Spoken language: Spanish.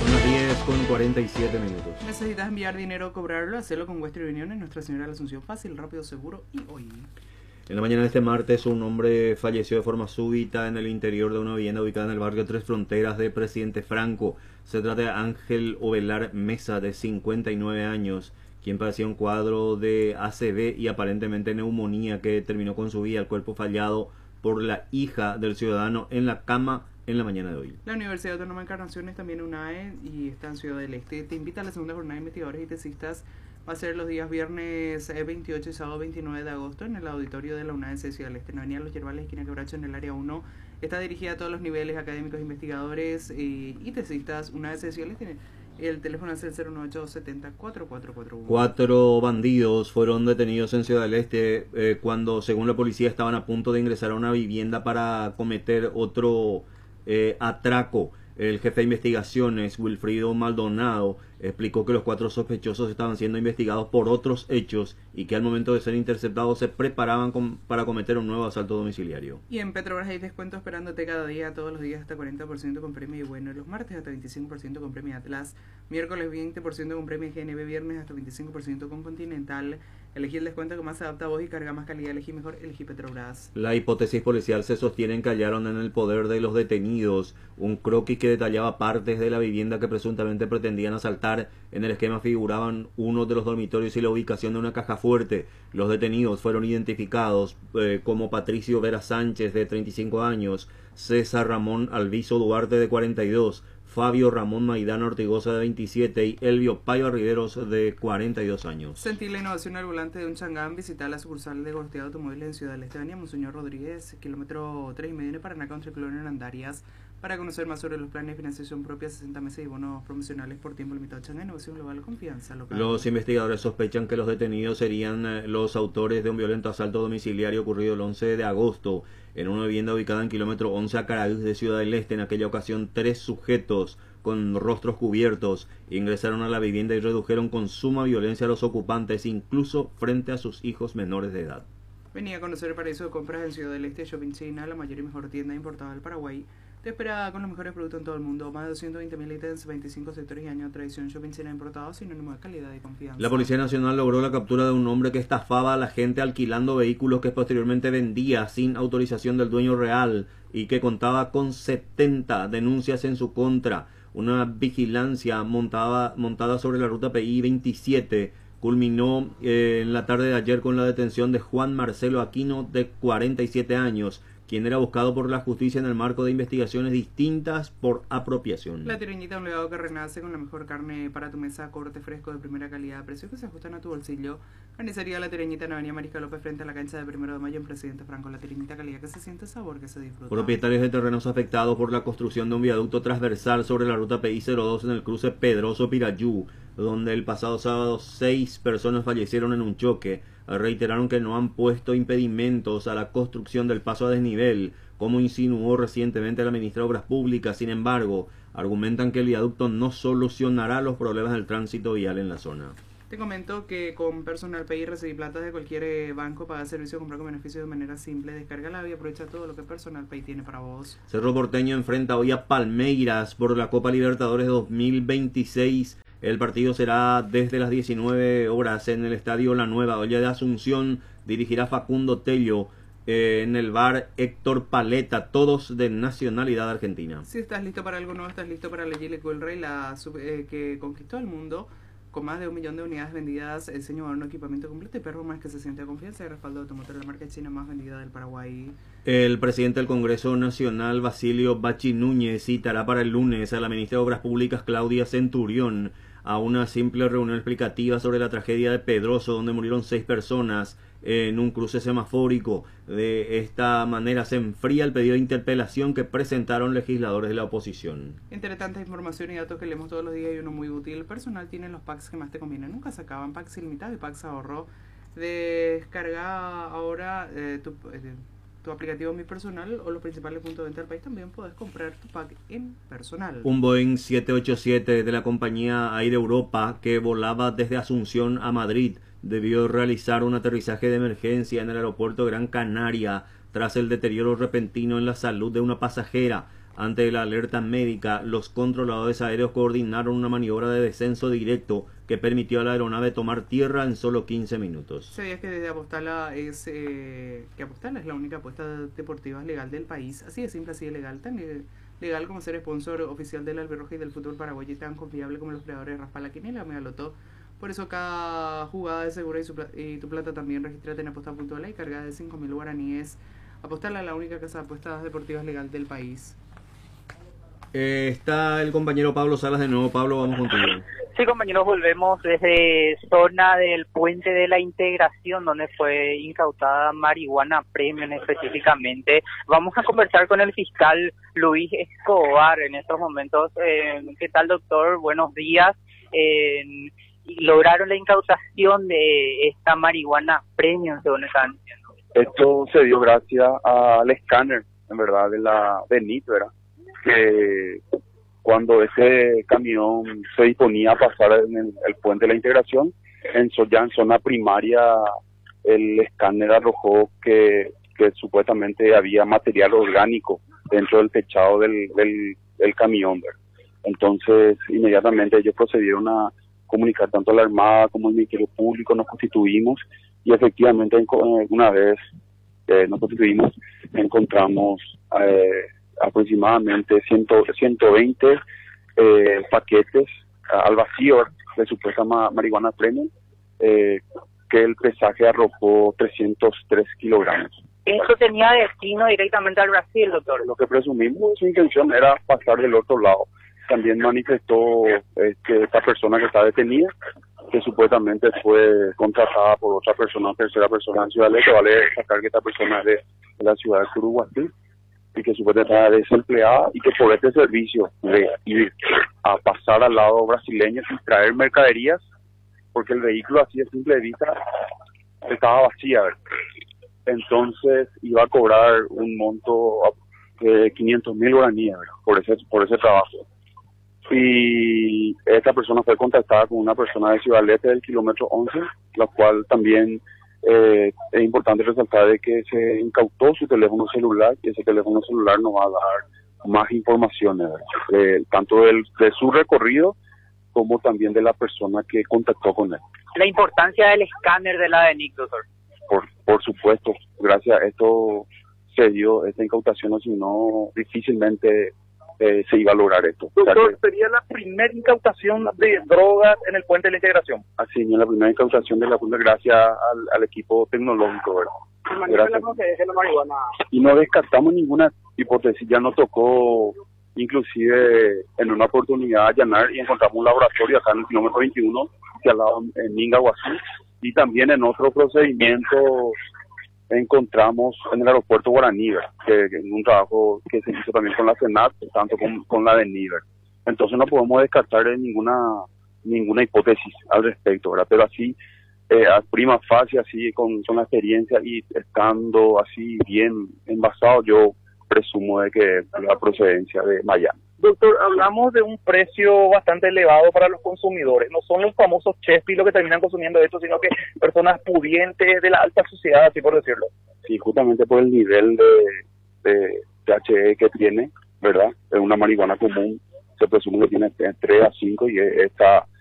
Son las 10:47. ¿Necesitas enviar dinero o cobrarlo? Hacelo con Western Union en Nuestra Señora de la Asunción. Fácil, rápido, seguro y hoy. En la mañana de este martes, un hombre falleció de forma súbita en el interior de una vivienda ubicada en el barrio Tres Fronteras de Presidente Franco. Se trata de Ángel Ovelar Mesa, de 59 años, quien padecía un cuadro de ACV y aparentemente neumonía que terminó con su vida. El cuerpo fallado por la hija del ciudadano en la cama en la mañana de hoy. La Universidad Autónoma de Encarnación es también UNAE y está en Ciudad del Este. Te invita a la segunda jornada de investigadores y tesistas. Va a ser los días viernes 28 y sábado 29 de agosto en el auditorio de la UNAE de Ciudad del Este, en Avenida Los Yerbales, esquina Quebracho, en el área 1. Está dirigida a todos los niveles académicos, investigadores y tesistas. UNAE de Ciudad del Este. El teléfono es el 098-70-4441. 4 bandidos fueron detenidos en Ciudad del Este cuando, según la policía, estaban a punto de ingresar a una vivienda para cometer otro atraco. El jefe de investigaciones, Wilfrido Maldonado, explicó que los 4 sospechosos estaban siendo investigados por otros hechos y que al momento de ser interceptados se preparaban para cometer un nuevo asalto domiciliario. Y en Petrobras hay descuento esperándote cada día, todos los días hasta 40% con premio y bueno, los martes hasta 25% con premio Atlas, miércoles 20% con premio GNB, viernes hasta 25% con Continental. Elegí el descuento que más se adapta a vos y carga más calidad, elegí mejor, elegí Petrobras. La hipótesis policial se sostiene en que hallaron en el poder de los detenidos un croquis que detallaba partes de la vivienda que presuntamente pretendían asaltar. En el esquema figuraban uno de los dormitorios y la ubicación de una caja fuerte. Los detenidos fueron identificados como Patricio Vera Sánchez, de 35 años, César Ramón Alviso Duarte, de 42, Fabio Ramón Maidana Ortigosa, de 27 y Elvio Payo Riveros, de 42 años. Sentir la innovación al volante de un Changán. Visitar la sucursal de Gortea Automóviles en Ciudad del Este, avenida Monseñor Rodríguez, kilómetro 3,5 en Paraná, Country Club en Andarias. Para conocer más sobre los planes de financiación propia, 60 meses y bonos promocionales por tiempo limitado. Changán, innovación global, confianza local. Los investigadores sospechan que los detenidos serían los autores de un violento asalto domiciliario ocurrido el 11 de agosto en una vivienda ubicada en kilómetro 11 a Caraúz de Ciudad del Este. En aquella ocasión, 3 sujetos con rostros cubiertos ingresaron a la vivienda y redujeron con suma violencia a los ocupantes, incluso frente a sus hijos menores de edad. Venía a conocer el paraíso de compras en Ciudad del Este, Shopping China, la mayor y mejor tienda importada del Paraguay. Te espera con los mejores productos en todo el mundo. Más de 220.000 ítems, 25 sectores y años de tradición. Shopping China importado, sinónimo de calidad y confianza. La Policía Nacional logró la captura de un hombre que estafaba a la gente alquilando vehículos que posteriormente vendía sin autorización del dueño real y que contaba con 70 denuncias en su contra. Una vigilancia montada sobre la ruta PI 27 culminó en la tarde de ayer con la detención de Juan Marcelo Aquino, de 47 años, quien era buscado por la justicia en el marco de investigaciones distintas por apropiación. La Tiriñita, un legado que renace con la mejor carne para tu mesa, corte fresco de primera calidad, precios que se ajustan a tu bolsillo. Carnicería La Tiriñita en Avenida Mariscal López, frente a la cancha de 1 de Mayo en Presidente Franco. La Tiriñita, calidad que se siente, sabor que se disfruta. Propietarios de terrenos afectados por la construcción de un viaducto transversal sobre la ruta PI-02 en el cruce Pedroso-Pirayú, donde el pasado sábado 6 personas fallecieron en un choque, reiteraron que no han puesto impedimentos a la construcción del paso a desnivel, como insinuó recientemente la ministra de Obras Públicas. Sin embargo, argumentan que el viaducto no solucionará los problemas del tránsito vial en la zona. Te comento que con Personal Pay recibí plata de cualquier banco, paga servicio, comprar con beneficios de manera simple. Descárgala y aprovecha todo lo que Personal Pay tiene para vos. Cerro Porteño enfrenta hoy a Palmeiras por la Copa Libertadores 2026. El partido será desde las 19 horas en el Estadio La Nueva Olla de Asunción. Dirigirá Facundo Tello. En el bar Héctor Paleta, todos de nacionalidad argentina. Si estás listo para algo nuevo, estás listo para la Gillette Cool Ray, que conquistó el mundo con más de 1 millón de unidades vendidas. El diseño de un equipamiento completo y perro más que se siente a confianza y respaldo automotor de la marca china más vendida del Paraguay. El presidente del Congreso Nacional, Basilio Bachi Núñez, citará para el lunes a la ministra de Obras Públicas, Claudia Centurión, a una simple reunión explicativa sobre la tragedia de Pedroso, donde murieron 6 personas en un cruce semafórico. De esta manera se enfría el pedido de interpelación que presentaron legisladores de la oposición. Entre tanta información y datos que leemos todos los días, hay uno muy útil. El personal tiene los packs que más te convienen. Nunca se acaban. Packs ilimitados y packs ahorro. Descarga ahora tu aplicativo Mi Personal o los principales puntos de venta del país. También puedes comprar tu pack en Personal. Un Boeing 787 de la compañía Air Europa, que volaba desde Asunción a Madrid, debió realizar un aterrizaje de emergencia en el aeropuerto Gran Canaria tras el deterioro repentino en la salud de una pasajera. Ante la alerta médica, los controladores aéreos coordinaron una maniobra de descenso directo que permitió a la aeronave tomar tierra en solo 15 minutos. ¿Sabías que desde Apostala que Apostala es la única apuesta deportiva legal del país? Así de simple, así de legal, tan legal como ser sponsor oficial del Albirroja y del fútbol paraguayo y tan confiable como los creadores de Raspa La Quiniela, Megaloto. Por eso cada jugada es segura y tu plata también. Regístrate en aposta.la y carga de 5.000 guaraníes. Apostala, la única casa de apuestas deportivas legal del país. Está el compañero Pablo Salas de nuevo. Pablo, vamos contigo. Sí, compañeros, volvemos desde zona del Puente de la Integración, donde fue incautada marihuana premium específicamente. Vamos a conversar con el fiscal Luis Escobar en estos momentos. ¿Qué tal, doctor? Buenos días. Lograron la incautación de esta marihuana premium, según están diciendo. Esto se dio gracias al escáner, en verdad, de NIT, ¿verdad? Que cuando ese camión se disponía a pasar en el puente de la Integración, ya en zona primaria, el escáner arrojó que supuestamente había material orgánico dentro del techado del camión, ¿verdad? Entonces, inmediatamente ellos procedieron a comunicar tanto a la Armada como al Ministerio Público, nos constituimos y efectivamente una vez nos constituimos encontramos aproximadamente 120 paquetes al vacío de supuesta marihuana premium, que el pesaje arrojó 303 kilogramos. ¿Esto tenía destino directamente al Brasil, doctor? Lo que presumimos, su intención era pasar del otro lado. También manifestó que esta persona que está detenida, que supuestamente fue contratada por otra persona, tercera persona en Ciudad Leste, vale destacar que esta persona es de la ciudad de Curuguatí, y que supuestamente está desempleada y que por este servicio de ir a pasar al lado brasileño sin traer mercaderías, porque el vehículo así de simple vista estaba vacía, ¿verdad? Entonces iba a cobrar un monto de 500.000 guaraníes, ¿verdad? por ese trabajo. Y esta persona fue contactada con una persona de Ciudad Leste del kilómetro 11, la cual también es importante resaltar de que se incautó su teléfono celular y ese teléfono celular nos va a dar más informaciones, tanto de su recorrido como también de la persona que contactó con él. La importancia del escáner de la DENIC, doctor. Por supuesto, gracias a esto se dio esta incautación, o si no, difícilmente se iba a lograr esto. Doctor, ¿sería la primera incautación de drogas en el Puente de la Integración? Así es, la primera incautación de la Punta, gracias al equipo tecnológico, ¿verdad? Gracias. La marihuana. Y no descartamos ninguna hipótesis, ya nos tocó inclusive en una oportunidad allanar y encontramos un laboratorio acá en el kilómetro 21, que al lado en Mingaguazú, y también en otro procedimiento encontramos en el aeropuerto Guaraní, que en un trabajo que se hizo también con la Senat, tanto con la de Níver. Entonces no podemos descartar ninguna hipótesis al respecto, ¿verdad? Pero así, a prima facie, así con la experiencia y estando así bien envasado, yo presumo de que la procedencia de Miami. Doctor, hablamos de un precio bastante elevado para los consumidores. No son los famosos chespi los que terminan consumiendo esto, sino que personas pudientes de la alta sociedad, así por decirlo. Sí, justamente por el nivel de THC que tiene, ¿verdad? Es una marihuana común, se presume que tiene 3 a 5 y está